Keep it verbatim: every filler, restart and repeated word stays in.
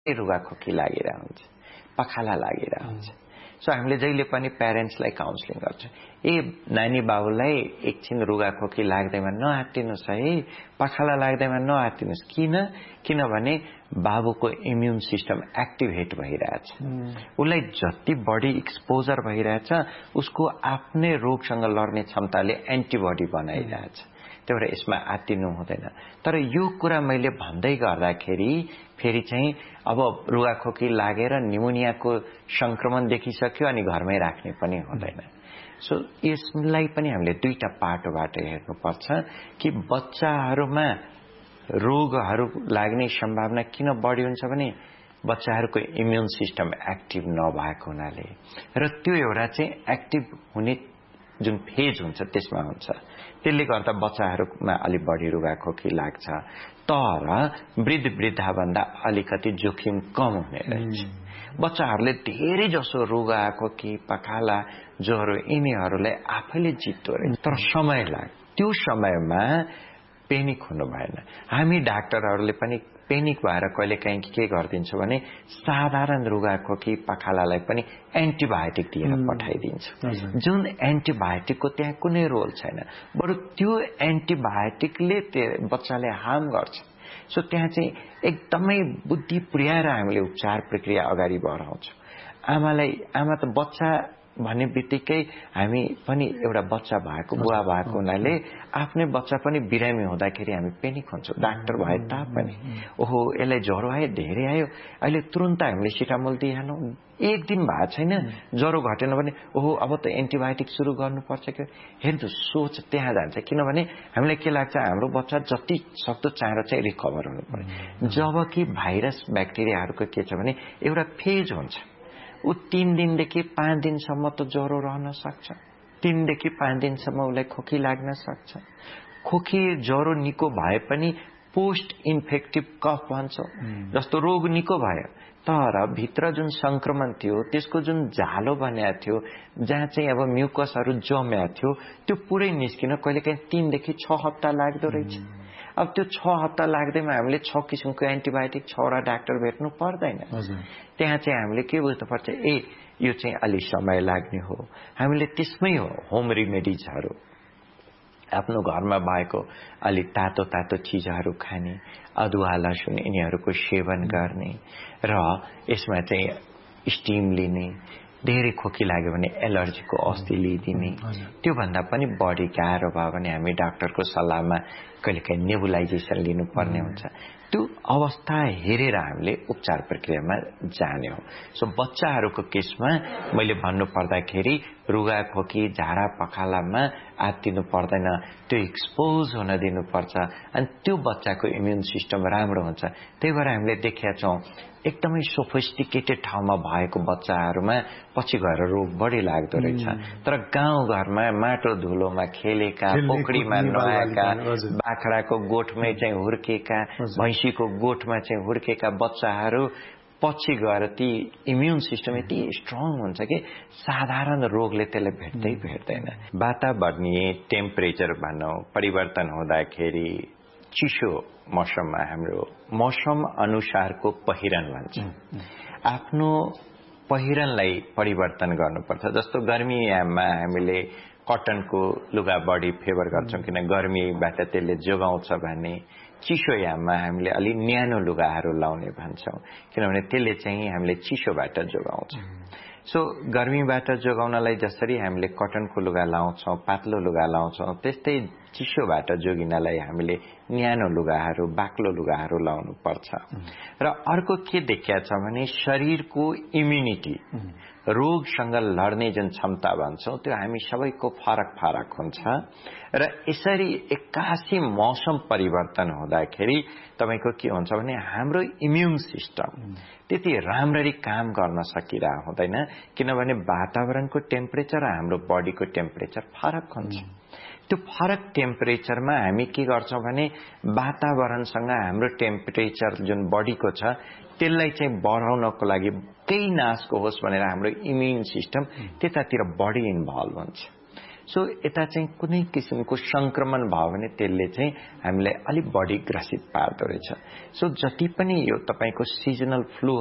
रुगाखोकी लागिरहेको हुन्छ, पखाला लागिरहेको हुन्छ। सो हामीले जहिले पनि प्यारेन्ट्सलाई काउन्सिलिङ गर्छ, ए नानी बाबुलाई एकछिन रुगाखोकी लाग्दैमा नआत्तिनुस् है, पखाला लाग्दैमा नआत्तिनुस्। किन? किनभने बाबुको इम्युन सिस्टम एक्टिभेट भइरहेछ, उसलाई जति बढी एक्सपोजर भइरहेछ उसको आफ्नै रोगसँग लड्ने क्षमताले एन्टिबडी बनाइरहेछ। त्यही भएर यसमा आत्तिनु हुँदैन। तर यो कुरा मैले भन्दै गर्दाखेरि फेरि चाहिँ अब रुगाखोकी लागेर निमोनियाको संक्रमण देखिसक्यो अनि घरमै राख्ने पनि हुँदैन। सो यसलाई पनि हामीले दुईटा पाटोबाट हेर्नुपर्छ कि बच्चाहरूमा रोगहरू लाग्ने सम्भावना किन बढी हुन्छ भने बच्चाहरूको इम्युन सिस्टम एक्टिभ नभएको हुनाले, र त्यो एउटा चाहिँ एक्टिभ हुने जुन फेज हुन्छ त्यसमा हुन्छ, त्यसले गर्दा बच्चाहरूमा अलि बढी रुगाखोकी लाग्छ। तर वृद्ध वृद्धाभन्दा अलिकति जोखिम कम हुने रहेछ। बच्चाहरूले धेरै जसो रुगाखोकी, पखाला, ज्वरो यिनीहरूलाई आफैले जित्दो रहेछ, तर समय लाग्छ। त्यो समयमा पेनिक हुनु भएन। हामी डाक्टरहरूले पनि पेनिक भएर कहिले काहीँ के गरिदिन्छौँ भने साधारण रुगाखोकी पखालालाई पनि एन्टिबायोटिक दिएर पठाइदिन्छ, जुन एन्टिबायोटिकको त्यहाँ कुनै रोल छैन, बरु त्यो एन्टिबायोटिकले बच्चाले हार्म गर्छ। सो त्यहाँ चाहिँ एकदमै बुद्धि पुर्याएर हामीले उपचार प्रक्रिया अगाडि बढाउँछौँ। आमालाई आमा त बच्चा भन्ने बित्तिकै हामी पनि एउटा बच्चा भएको बुवा भएको हुनाले आफ्नै बच्चा पनि बिरामी हुँदाखेरि हामी पेनिक हुन्छौँ। डाक्टर भए तापनि ओहो यसलाई ज्वरो आयो, धेरै आयो, अहिले तुरुन्त हामीले सिटामोल दिइहालौँ, एक दिन भएको छैन ज्वरो घटेन भने ओहो अब त एन्टिबायोटिक सुरु गर्नुपर्छ कि। हेर्नु सोच त्यहाँ जान्छ। किनभने हामीलाई के लाग्छ हाम्रो बच्चा जति सक्दो चाँडो चाहिँ रिकभर हुनु पर्यो, जबकि भाइरस ब्याक्टेरियाहरूको के छ भने एउटा फेज हुन्छ। ऊ तीन दिनदेखि पाँच दिनसम्म त ज्वरो रहन सक्छ, तीनदेखि पाँच दिनसम्म उसलाई खोकी लाग्न सक्छ। खोकी ज्वरो निको भए पनि पोस्ट इन्फेक्टिभ कफ भन्छौँ, जस्तो रोग निको भयो तर भित्र जुन संक्रमण थियो त्यसको जुन झालो बन्या थियो, जहाँ चाहिँ अब म्युकसहरू जम्या थियो, त्यो पुरै निस्किन कहिलेकाहीँ तीनदेखि छ हप्ता लाग्दो रहेछ। अब त्यो छ हप्ता लाग्दैमा हामीले छ किसिमको एन्टिबायोटिक छवटा डाक्टर भेट्नु पर्दैन। त्यहाँ चाहिँ हामीले के बुझ्नुपर्छ, ए यो चाहिँ अलि समय लाग्ने हो। हामीले त्यसमै हो होम रेमेडिजहरू, आफ्नो घरमा भएको अलि तातो तातो चिजहरू खाने, अदुवा लसुन यिनीहरूको सेवन गर्ने, र यसमा चाहिँ स्टिम लिने, धेरै खोकी लाग्यो भने एलर्जीको औषधि लिइदिने। त्यो भन्दा पनि बढी गाह्रो भयो भने हामी डाक्टरको सल्लाहमा कहिलेकाहीँ नेबुलाइजेसन लिनुपर्ने हुन्छ। त्यो अवस्था हेरेर हामीले उपचार प्रक्रियामा जाने हो। सो बच्चाहरूको केसमा मैले भन्नु पर्दाखेरि रुगाखोकी झाडा पखालामा आत्तिनु पर्दैन, त्यो एक्सपोज हुन दिनुपर्छ अनि त्यो बच्चाको इम्युन सिस्टम राम्रो हुन्छ। त्यही भएर हामीले देखेका छौँ एकदमै सोफिस्टिकेटेड ठाउँमा भएको बच्चाहरूमा पछि गएर रोग बढी लाग्दो रहेछ। तर गाउँघरमा माटो धुलोमा खेलेका, पोखरीमा नुहाएका, बाख्राको गोठमै चाहिँ हुर्केका, भैँसीको गोठमा चाहिँ हुर्केका बच्चाहरू पछि गएर ती इम्युन सिस्टम यति स्ट्रङ हुन्छ कि साधारण रोगले त्यसलाई भेट्दै भेट्दैन। वातावरणीय टेम्परेचर भनौँ परिवर्तन हुँदाखेरि चिसो मौसममा हाम्रो मौसम अनुसारको पहिरन भन्छ, आफ्नो पहिरनलाई परिवर्तन गर्नुपर्छ। जस्तो गर्मीमा हामीले कटनको लुगा बढी फेभर गर्छौँ किन गर्मीबाट त्यसले जोगाउँछ भने, चिसो याममा हामीले अलि न्यानो लुगाहरू लाउने भन्छौँ किनभने त्यसले चाहिँ हामीले चिसोबाट जोगाउँछ। सो गर्मीबाट जोगाउनलाई जसरी हामीले कटनको लुगा लाउँछौँ, पातलो लुगा लाउँछौँ, त्यस्तै चिसोबाट जोगिनलाई हामीले न्यानो लुगाहरू, बाक्लो लुगाहरू लाउनु पर्छ। र अर्को के देखिया छ भने शरीरको इम्युनिटी, रोगसँग लड्ने जुन क्षमता भन्छौँ त्यो हामी सबैको फरक फरक हुन्छ। र यसरी एक्कासी मौसम परिवर्तन हुँदाखेरि तपाईको के हुन्छ भने हाम्रो इम्युन सिस्टम त्यति राम्ररी काम गर्न सकिरहेको हुँदैन, किनभने वातावरणको टेम्परेचर र हाम्रो बडीको टेम्परेचर फरक हुन्छ। त्यो फरक टेम्परेचरमा हामी के गर्छौं भने वातावरणसँग हाम्रो टेम्परेचर जुन बडीको छ त्यसलाई चाहिँ बढाउनको लागि केही नाशको होस् भनेर हाम्रो इम्युन सिस्टम त्यतातिर बढी इन्भल्भ हुन्छ। सो यता चाहिँ कुनै किसिमको संक्रमण भयो भने त्यसले चाहिँ हामीलाई अलिक बढी ग्रसित पार्दो रहेछ। सो जति पनि यो तपाईको सिजनल फ्लू